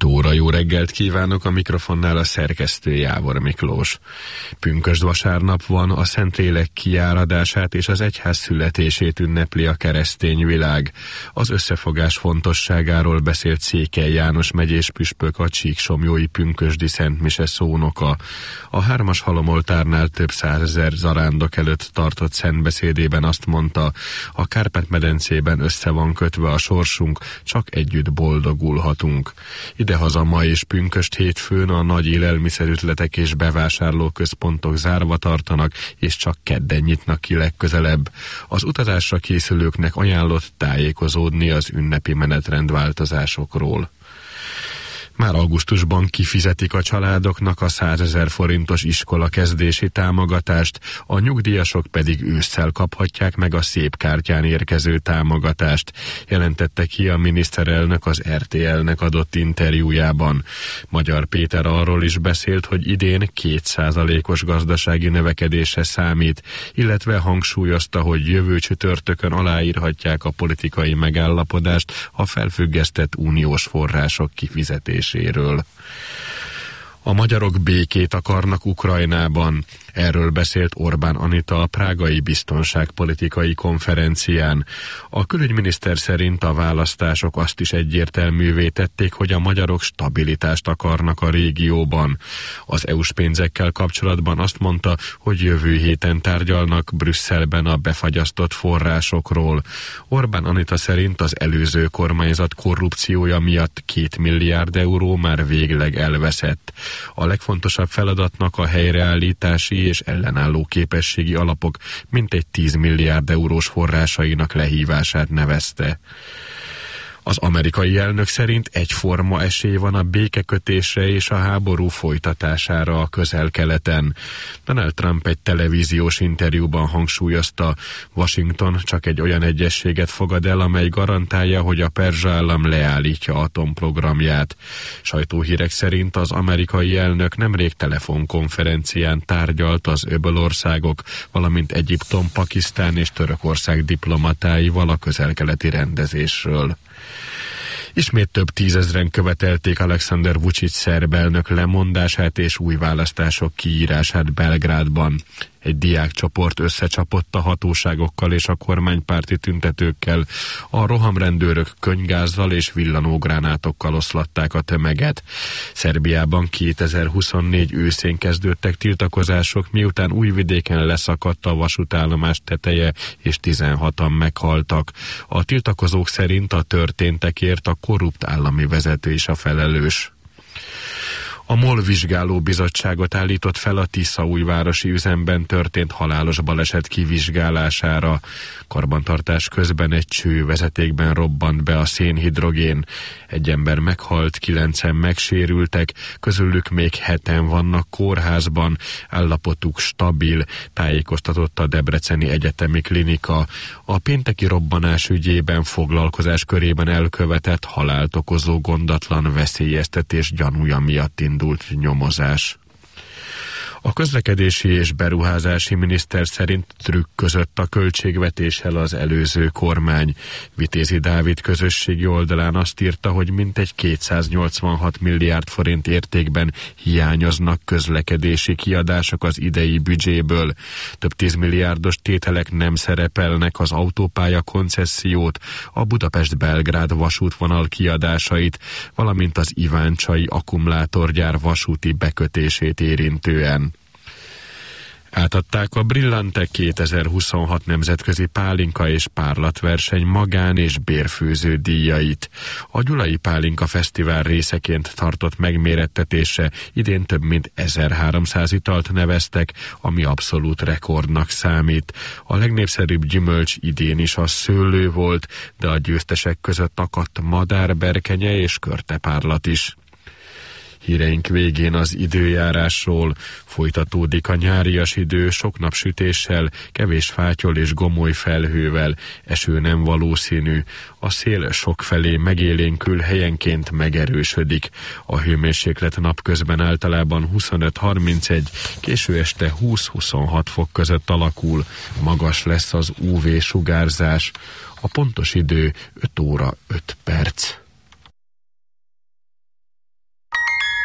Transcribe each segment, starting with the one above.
5 óra, jó reggelt kívánok, a mikrofonnál a szerkesztő Jávor Miklós. Pünkösd vasárnap van, a Szentlélek kiáradását és az egyház születését ünnepli a keresztény világ. Az összefogás fontosságáról beszélt Székely János megyés püspök, a csíksomlyói pünkösdi szentmise szónoka. A 3-as halomoltárnál több 100 000 zarándok előtt tartott szentbeszédében azt mondta, a Kárpát-medencében össze van kötve a sorsunk, csak együtt boldogulhatunk. Idehaza ma és pünkösd hétfőn a nagy élelmiszerütletek és bevásárlóközpontok zárva tartanak, és csak kedden nyitnak ki legközelebb. Az utazásra készülőknek ajánlott tájékozódni az ünnepi menetrendváltozásokról. Már augusztusban kifizetik a családoknak a 100 000 forintos iskola kezdési támogatást, a nyugdíjasok pedig ősszel kaphatják meg a szép kártyán érkező támogatást, jelentette ki a miniszterelnök az RTL-nek adott interjújában. Magyar Péter arról is beszélt, hogy idén 2%-os gazdasági növekedésre számít, illetve hangsúlyozta, hogy jövő csütörtökön aláírhatják a politikai megállapodást a felfüggesztett uniós források kifizetéséről. A magyarok békét akarnak Ukrajnában. Erről beszélt Orbán Anita a prágai biztonságpolitikai konferencián. A külügyminiszter szerint a választások azt is egyértelművé tették, hogy a magyarok stabilitást akarnak a régióban. Az EU-s pénzekkel kapcsolatban azt mondta, hogy jövő héten tárgyalnak Brüsszelben a befagyasztott forrásokról. Orbán Anita szerint az előző kormányzat korrupciója miatt 2 milliárd euró már végleg elveszett. A legfontosabb feladatnak a helyreállítási és ellenálló képességi alapok mintegy 10 milliárd eurós forrásainak lehívását nevezte. Az amerikai elnök szerint egyforma esély van a békekötésre és a háború folytatására a Közel-Keleten. Donald Trump egy televíziós interjúban hangsúlyozta, Washington csak egy olyan egyezséget fogad el, amely garantálja, hogy a perzsa állam leállítja atomprogramját. Sajtóhírek szerint az amerikai elnök nemrég telefonkonferencián tárgyalt az öbölországok, valamint Egyiptom, Pakisztán és Törökország diplomatáival a közel-keleti rendezésről. Ismét több 10 000-en követelték Alexander Vučić szerb elnök lemondását és új választások kiírását Belgrádban. Egy diákcsoport összecsapott a hatóságokkal és a kormánypárti tüntetőkkel, a rohamrendőrök könnygázzal és villanógránátokkal oszlatták a tömeget. Szerbiában 2024 őszén kezdődtek tiltakozások, miután Újvidéken leszakadt a vasútállomás teteje, és 16-an meghaltak. A tiltakozók szerint a történtekért a korrupt állami vezető is a felelős. A MOL vizsgálóbizottságot állított fel a Tiszaújvárosi üzemben történt halálos baleset kivizsgálására. Karbantartás közben egy csővezetékben robbant be a szénhidrogén. Egy ember meghalt, 9-en megsérültek, közülük még 7-en vannak kórházban, állapotuk stabil, tájékoztatott a Debreceni Egyetemi Klinika. A pénteki robbanás ügyében foglalkozás körében elkövetett halált okozó gondatlan veszélyeztetés gyanúja miatt indult nyomozás. A közlekedési és beruházási miniszter szerint trükközött a költségvetéssel az előző kormány. Vitézi Dávid közösségi oldalán azt írta, hogy mintegy 286 milliárd forint értékben hiányoznak közlekedési kiadások az idei büdzséből. Több 10 milliárdos tételek nem szerepelnek, az autópálya koncessziót, a Budapest-Belgrád vasútvonal kiadásait, valamint az iváncsai akkumulátorgyár vasúti bekötését érintően. Átadták a Brillante 2026 nemzetközi pálinka és párlatverseny magán- és bérfőző díjait. A Gyulai Pálinka Fesztivál részeként tartott megmérettetése idén több mint 1300 italt neveztek, ami abszolút rekordnak számít. A legnépszerűbb gyümölcs idén is a szőlő volt, de a győztesek között akadt madárberkenye és körtepárlat is. Híreink végén az időjárásról. Folytatódik a nyárias idő sok napsütéssel, kevés fátyol és gomoly felhővel, eső nem valószínű. A szél sokfelé megélénkül, helyenként megerősödik. A hőmérséklet napközben általában 25-31, késő este 20-26 fok között alakul. Magas lesz az UV-sugárzás. A pontos idő 5 óra 5 perc.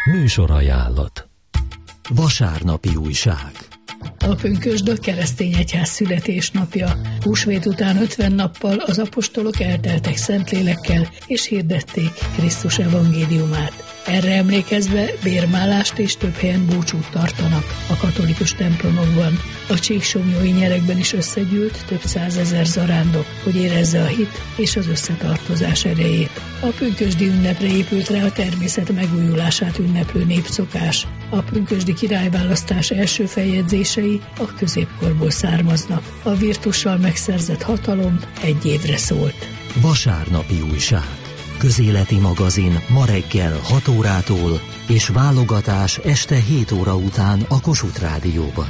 Műsorajánlat. Vasárnapi újság. A pünkösd a keresztény egyház születésnapja. Húsvét után 50 nappal az apostolok elteltek Szentlélekkel, és hirdették Krisztus evangéliumát. Erre emlékezve bérmálást és több helyen búcsút tartanak a katolikus templomokban. A csíksomlyói nyerekben is összegyűlt több 100 000 zarándok, hogy érezze a hit és az összetartozás erejét. A pünkösdi ünnepre épült rá a természet megújulását ünneplő népszokás. A pünkösdi királyválasztás első feljegyzései a középkorból származnak. A virtussal megszerzett hatalom egy évre szólt. Vasárnapi újság. Közéleti magazin ma reggel 6 órától és válogatás este 7 óra után a Kossuth Rádióban.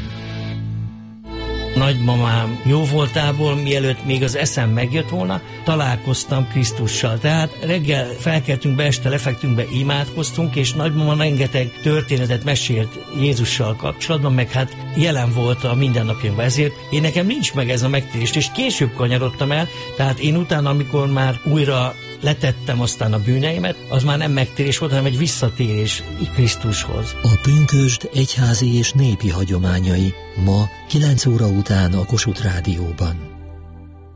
Nagymamám jóvoltából, mielőtt még az eszem megjött volna, találkoztam Krisztussal. Tehát reggel felkeltünk be, este lefektünk be, imádkoztunk, és nagymama rengeteg történetet mesélt Jézussal kapcsolatban, meg hát jelen volt a mindennapjainkban. Ezért én nekem nincs meg ez a megtérés, és később kanyarodtam el, tehát én utána, amikor már újra letettem aztán a bűneimet, az már nem megtérés volt, hanem egy visszatérés Krisztushoz. A pünkösd egyházi és népi hagyományai ma 9 óra után a Kossuth Rádióban.